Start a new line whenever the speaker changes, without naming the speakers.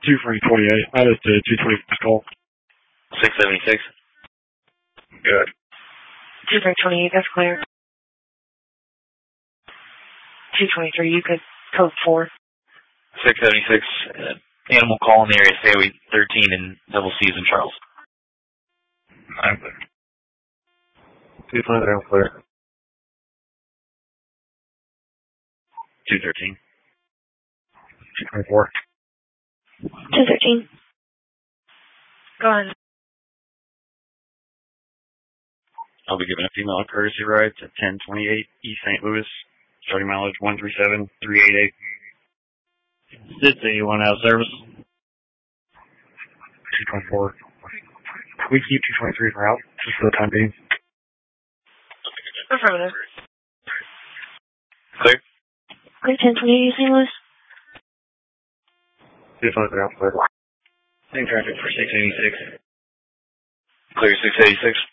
2-3-28. That is the 225 call.
676.
Good.
2-3-28, that's clear. 223, you could code 4.
676. Animal call in the area, Highway 13 and Double C's in Charles.
I'm clear. 223, I'm clear.
213.
224.
213. Go on.
I'll be giving a female a courtesy ride to 1028 East St. Louis. Starting mileage 137,388.
City, you want out of service?
224. We keep 223 for out, just for the time being.
Affirmative.
Clear?
Clear 1028 St. Louis.
223 out, clear.
Same traffic for 686.
Clear 686.